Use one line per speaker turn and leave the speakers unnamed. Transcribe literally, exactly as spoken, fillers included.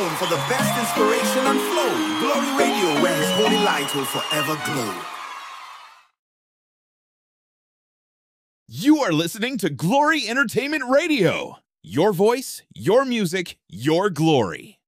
home for the best inspiration and flow. Glory Radio, where His holy light will forever glow.
You are listening to Glory Entertainment Radio. Your voice, your music, your glory.